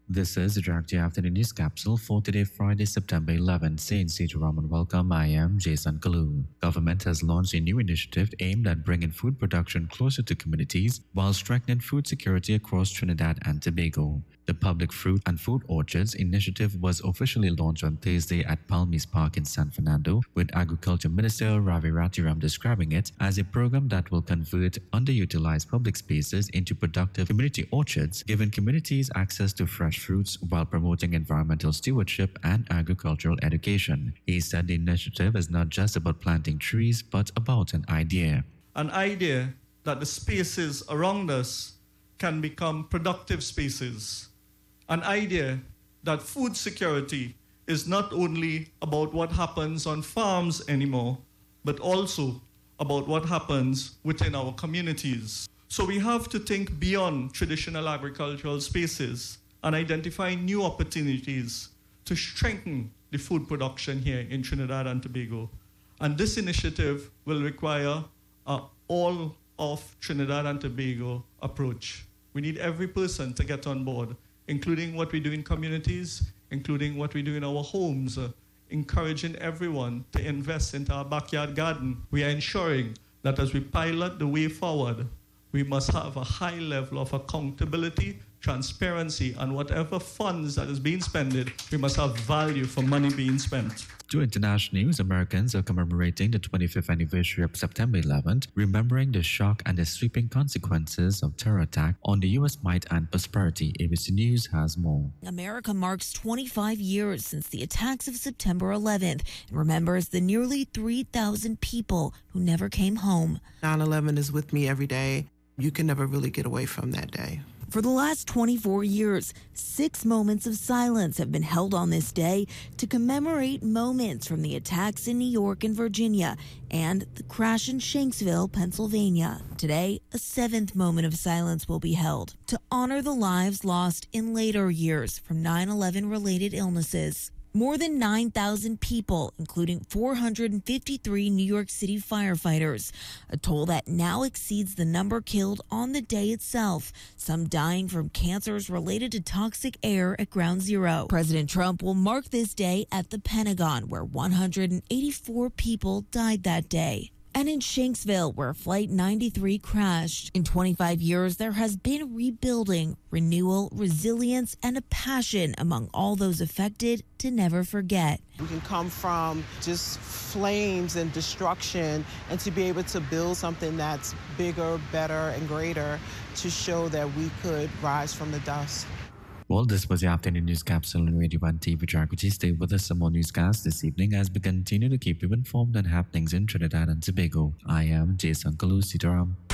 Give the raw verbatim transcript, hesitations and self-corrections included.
This is the Direct Afternoon News Capsule for today, Friday, September eleventh. Saint Sitaram and welcome. I am Jason Kalu. Government has launched a new initiative aimed at bringing food production closer to communities while strengthening food security across Trinidad and Tobago. The Public Fruit and Food Orchards initiative was officially launched on Thursday at Palmies Park in San Fernando, with Agriculture Minister Ravi Ratiram describing it as a program that will convert underutilized public spaces into productive community orchards, giving communities access to fresh fruits while promoting environmental stewardship and agricultural education. He said the initiative is not just about planting trees, but about an idea. An idea that the spaces around us can become productive spaces. An idea that food security is not only about what happens on farms anymore, but also about what happens within our communities. So we have to think beyond traditional agricultural spaces and identify new opportunities to strengthen the food production here in Trinidad and Tobago. And this initiative will require an all of Trinidad and Tobago approach. We need every person to get on board, including what we do in communities, including what we do in our homes, uh, encouraging everyone to invest into our backyard garden. We are ensuring that as we pilot the way forward, we must have a high level of accountability, transparency, and whatever funds that is being spent, we must have value for money being spent. To international news, Americans are commemorating the twenty-fifth anniversary of September eleventh, remembering the shock and the sweeping consequences of terror attack on the U S might and prosperity. A B C News has more. America marks twenty-five years since the attacks of September eleventh and remembers the nearly three thousand people who never came home. nine eleven is with me every day. You can never really get away from that day. For the last twenty-four years, six moments of silence have been held on this day to commemorate moments from the attacks in New York and Virginia and the crash in Shanksville, Pennsylvania. Today, a seventh moment of silence will be held to honor the lives lost in later years from nine eleven related illnesses. More than nine thousand people, including four hundred fifty-three New York City firefighters, a toll that now exceeds the number killed on the day itself, some dying from cancers related to toxic air at Ground Zero. President Trump will mark this day at the Pentagon, where one hundred eighty-four people died that day. And in Shanksville, where Flight ninety-three crashed. In twenty-five years, there has been rebuilding, renewal, resilience, and a passion among all those affected to never forget. We can come from just flames and destruction and to be able to build something that's bigger, better, and greater to show that we could rise from the dust. Well, this was the Afternoon News Capsule on Radio one T V Dracuti. Stay with us some more newscasts this evening as we continue to keep you informed on happenings in Trinidad and Tobago. I am Jason Kalu Sitaram.